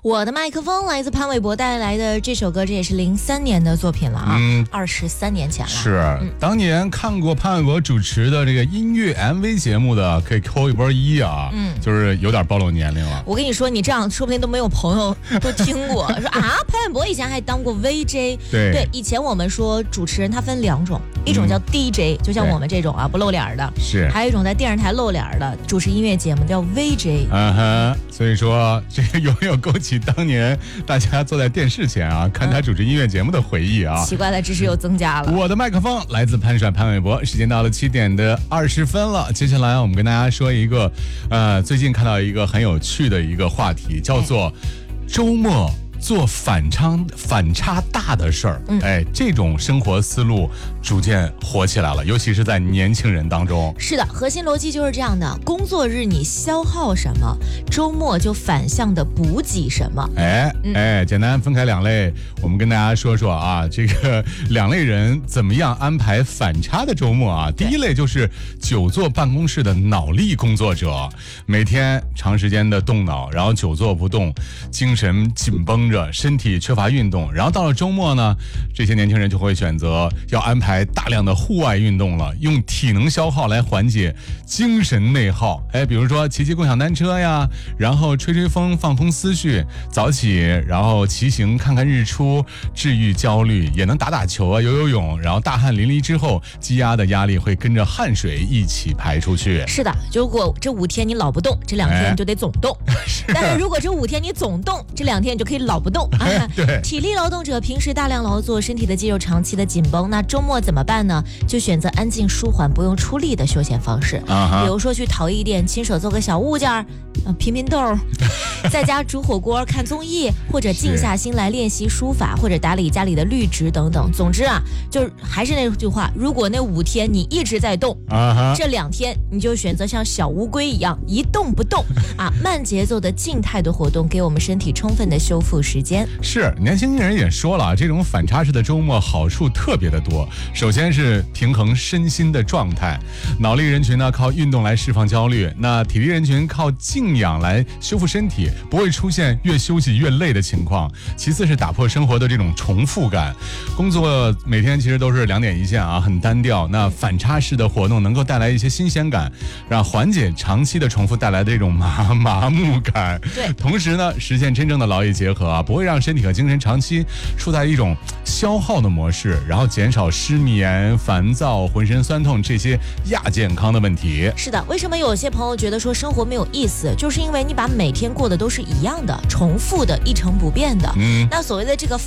我的麦克风来自潘玮柏带来的这首歌，这也是03年的作品了啊，23年前了。 是，当年看过潘玮柏主持的这个音乐 MV 节目的，可以扣一波一啊，就是有点暴露年龄了。 我跟你说，你这样说不定都没有朋友都听过，说啊，潘玮柏以前还当过 VJ。对，以前我们说主持人他分两种，一种叫 DJ，就像我们这种啊不露脸的， 是， 还有一种在电视台露脸的主持音乐节目叫 VJ。 所以说这个有没有勾起当年大家坐在电视前啊看他主持音乐节目的回忆啊？ 奇怪的知识又增加了。 我的麦克风来自潘帅潘玮柏，时间到了7点20分了。接下来我们跟大家说一个最近看到一个很有趣的一个话题，叫做周末做反差大的事儿。这种生活思路逐渐火起来了，尤其是在年轻人当中。 是的，核心逻辑就是这样的：工作日你消耗什么，周末就反向的补给什么。 简单分开两类，我们跟大家说说啊，这个两类人怎么样安排反差的周末啊。第一类就是久坐办公室的脑力工作者，每天长时间的动脑，然后久坐不动，精神紧绷着，身体缺乏运动，然后到了周末呢，这些年轻人就会选择要安排大量的户外运动了，用体能消耗来缓解精神内耗。比如说骑共享单车呀，然后吹风放空思绪，早起然后骑行看看日出，治愈焦虑，也能打球啊，游泳，然后大汗淋漓之后，积压的压力会跟着汗水一起排出去。 是的，如果这5天你老不动，这2天你就得总动。但是如果这5天你总动，这2天你就可以老不动。 对， 体力劳动者平时大量劳作，身体的肌肉长期的紧绷，那周末怎么办呢？就选择安静舒缓不用出力的休闲方式，比如说去陶艺店亲手做个小物件，拼豆，在家煮火锅看综艺，或者静下心来练习书法，或者打理家里的绿植等等。总之啊，就是还是那句话，如果那5天你一直在动，这2天你就选择像小乌龟一样一动不动啊，慢节奏的静态的活动，给我们身体充分的修复时间。 是，年轻人也说了，这种反差式的周末好处特别的多。首先是平衡身心的状态，脑力人群呢靠运动来释放焦虑，那体力人群靠静养来修复身体，不会出现越休息越累的情况。其次是打破生活的这种重复感，工作每天其实都是2点一线啊，很单调。那反差式的活动能够带来一些新鲜感，让缓解长期的重复带来的这种麻木感。 对， 同时呢，实现真正的劳逸结合啊，不会让身体和精神长期处在一种消耗的模式，然后减少失眠、烦躁、浑身酸痛这些亚健康的问题。 是的，为什么有些朋友觉得说生活没有意思，就是因为你把每天过的都是一样的、重复的、一成不变的。那所谓的这个